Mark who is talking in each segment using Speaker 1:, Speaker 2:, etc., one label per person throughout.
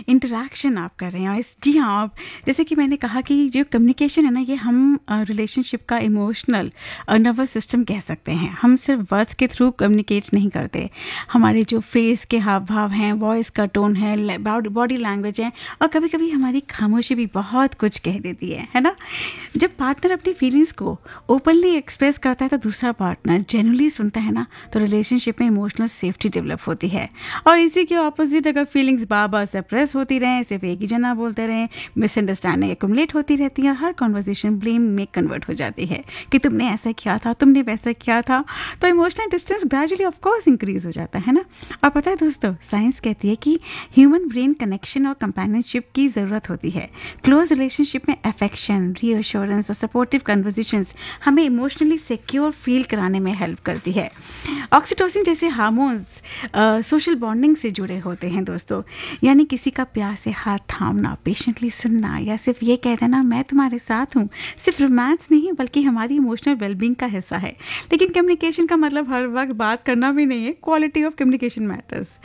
Speaker 1: Interaction आप कर रहे हैं। और जी हाँ, आप जैसे कि मैंने कहा कि जो कम्युनिकेशन है ना, ये हम रिलेशनशिप का इमोशनल नर्वस सिस्टम कह सकते हैं। हम सिर्फ वर्ड्स के थ्रू कम्युनिकेट नहीं करते, हमारे जो फेस के हाव भाव हैं, वॉइस का टोन है, बॉडी लैंग्वेज है, और कभी कभी हमारी खामोशी भी बहुत कुछ कह देती है ना। जब पार्टनर अपनी फीलिंग्स को ओपनली एक्सप्रेस करता है तो दूसरा पार्टनर जेन्युइनली सुनता है ना, तो रिलेशनशिप में इमोशनल सेफ्टी डेवलप होती है। और इसी के ऑपोजिट अगर फीलिंग्स बार बार सप्रेस होती रहें, सिर्फ एक ही जना बोलते रहें, मिसअंडरस्टैंडिंग एक्युमुलेट होती रहती है और हर कन्वर्सेशन ब्लेम में कन्वर्ट हो जाती है कि तुमने ऐसा किया था, तुमने वैसा किया था, तो emotional distance gradually of course increase हो जाता है ना। और पता है दोस्तों, साइंस कहती है कि ह्यूमन ब्रेन कनेक्शन और कंपेनियनशिप की ज़रूरत होती है। क्लोज रिलेशनशिप में अफेक्शन, रीअश्योरेंस और सपोर्टिव कन्वर्सेशंस हमें इमोशनली सिक्योर फील कराने में हेल्प करती है। ऑक्सीटोसिन जैसे हार्मोन्स सोशल बॉन्डिंग से जुड़े होते हैं दोस्तों, यानी किसी का प्यार से हाथ थामना, पेशेंटली सुनना या सिर्फ ये कह देना मैं तुम्हारे साथ हूँ, सिर्फ रोमांस नहीं बल्कि हमारी इमोशनल वेलबींग का हिस्सा है। लेकिन कम्युनिकेशन का मतलब हर वक्त बात करना भी नहीं है, क्वालिटी ऑफ कम्युनिकेशन मैटर्स।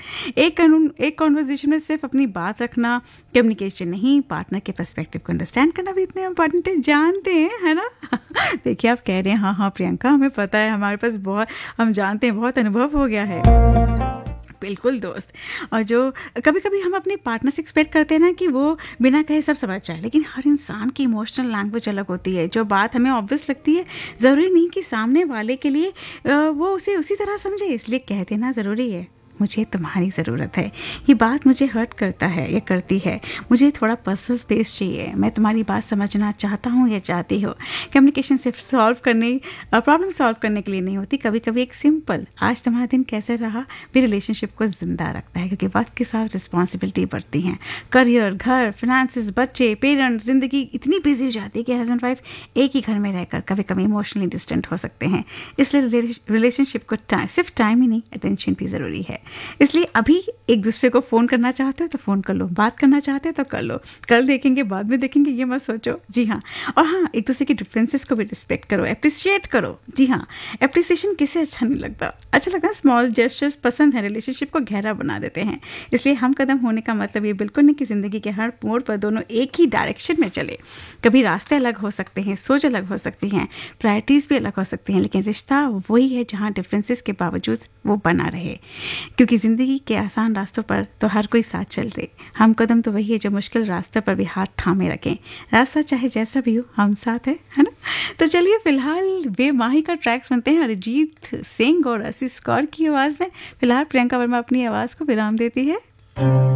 Speaker 1: एक कॉन्वर्जेशन में सिर्फ अपनी बात रखना कम्युनिकेशन नहीं, पार्टनर के पर्सपेक्टिव को अंडरस्टैंड करना भी इतने इम्पॉर्टेंट है, जानते हैं, है ना। देखिए आप कह रहे हैं हाँ हाँ प्रियंका, हमें पता है, हमारे पास बहुत, हम जानते हैं, बहुत अनुभव हो गया है। बिल्कुल दोस्त। और जो कभी कभी हम अपने पार्टनर से एक्सपेक्ट करते हैं ना कि वो बिना कहे सब समझ जाए, लेकिन हर इंसान की इमोशनल लैंग्वेज अलग होती है। जो बात हमें ऑब्वियस लगती है, ज़रूरी नहीं कि सामने वाले के लिए वो उसे उसी तरह समझे, इसलिए कह देना ज़रूरी है, मुझे तुम्हारी ज़रूरत है, ये बात मुझे हर्ट करता है या करती है, मुझे थोड़ा पर्सनल स्पेस चाहिए, मैं तुम्हारी बात समझना चाहता हूँ या चाहती हो। कम्युनिकेशन सिर्फ प्रॉब्लम सॉल्व करने के लिए नहीं होती, कभी कभी एक सिंपल आज तुम्हारा दिन कैसे रहा भी रिलेशनशिप को ज़िंदा रखता है। क्योंकि वक्त के साथ रिस्पॉन्सिबिलिटी बढ़ती हैं, करियर, घर, फिनेंसेस, बच्चे, पेरेंट्स, ज़िंदगी इतनी बिजी हो जाती है कि हस्बैंड वाइफ एक ही घर में रहकर कभी कभी इमोशनली डिस्टेंट हो सकते हैं। इसलिए रिलेशनशिप को सिर्फ टाइम ही नहीं, अटेंशन भी ज़रूरी है। इसलिए अभी एक दूसरे को फ़ोन करना चाहते हो तो फ़ोन कर लो, बात करना चाहते हो तो कर लो, कल देखेंगे बाद में देखेंगे ये मत सोचो। जी हाँ, और हाँ, एक दूसरे के डिफरेंसेस को भी रिस्पेक्ट करो, अप्रिशिएट करो। जी हाँ, अप्रिसिएशन किसे अच्छा नहीं लगता, अच्छा लगता है, स्मॉल जेस्चर्स पसंद है, रिलेशनशिप को गहरा बना देते हैं। इसलिए हम कदम होने का मतलब ये बिल्कुल नहीं कि ज़िंदगी के हर मोड़ पर दोनों एक ही डायरेक्शन में चले। कभी रास्ते अलग हो सकते हैं, सोच अलग हो सकती हैं, प्रायोरिटीज़ भी अलग हो सकती हैं, लेकिन रिश्ता वही है जहाँ डिफरेंसेस के बावजूद वो बना रहे। क्योंकि ज़िंदगी के आसान रास्तों पर तो हर कोई साथ चलते, हम कदम तो वही है जो मुश्किल रास्ते पर भी हाथ थामे रखें। रास्ता चाहे जैसा भी हो, हम साथ है ना। तो चलिए फिलहाल बेमाही का ट्रैक सुनते हैं, अरिजीत सिंह और आशीष कौर की आवाज़ में। फिलहाल प्रियंका वर्मा अपनी आवाज़ को विराम देती है।